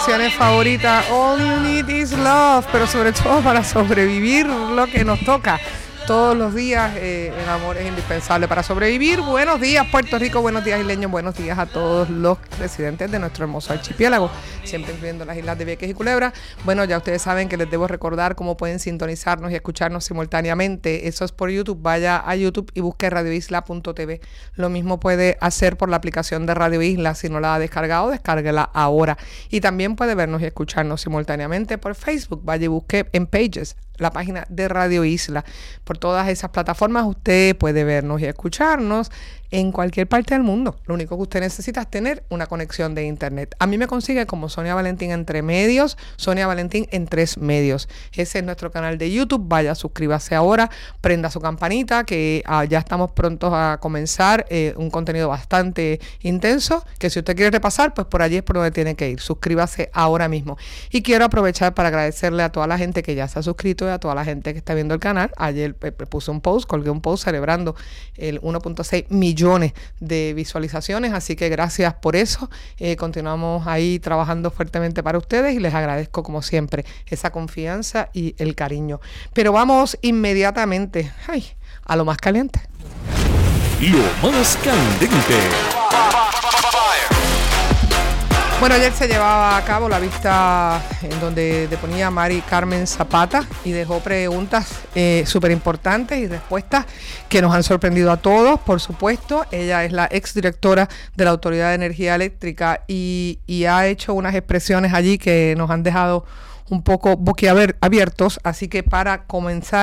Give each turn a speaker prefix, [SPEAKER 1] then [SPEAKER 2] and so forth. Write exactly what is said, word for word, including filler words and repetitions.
[SPEAKER 1] canciones favoritas, All You Need Is Love, pero sobre todo para sobrevivir lo que nos toca todos los días. Eh, el amor es indispensable para sobrevivir. Buenos días, Puerto Rico, buenos días, isleños, buenos días a todos los residentes de nuestro hermoso archipiélago, siempre incluyendo las islas de Vieques y Culebra. Bueno, ya ustedes saben que les debo recordar cómo pueden sintonizarnos y escucharnos simultáneamente. Eso es por YouTube. Vaya a YouTube y busque radio isla punto t v. Lo mismo puede hacer por la aplicación de Radio Isla. Si no la ha descargado, descárguela ahora. Y también puede vernos y escucharnos simultáneamente por Facebook. Vaya y busque en Pages la página de Radio Isla. Por todas esas plataformas usted puede vernos y escucharnos en cualquier parte del mundo. Lo único que usted necesita es tener una conexión de internet. A mí me consigue como Sonia Valentín entre medios, Sonia Valentín en tres medios. Ese es nuestro canal de YouTube. Vaya, suscríbase ahora, prenda su campanita, que ah, ya estamos prontos a comenzar eh, un contenido bastante intenso, que si usted quiere repasar, pues por allí es por donde tiene que ir. Suscríbase ahora mismo. Y quiero aprovechar para agradecerle a toda la gente que ya se ha suscrito y a toda la gente que está viendo el canal. Ayer eh, puse un post, colgué un post celebrando el uno punto seis millones de visualizaciones, así que gracias por eso. Eh, continuamos ahí trabajando fuertemente para ustedes y les agradezco como siempre esa confianza y el cariño. Pero vamos inmediatamente ay, a lo más caliente.
[SPEAKER 2] Lo más candente.
[SPEAKER 1] Bueno, ayer se llevaba a cabo la vista en donde deponía Mari Carmen Zapata y dejó preguntas eh, súper importantes y respuestas que nos han sorprendido a todos, por supuesto. Ella es la exdirectora de la Autoridad de Energía Eléctrica y, y ha hecho unas expresiones allí que nos han dejado un poco boquiabiertos, así que para comenzar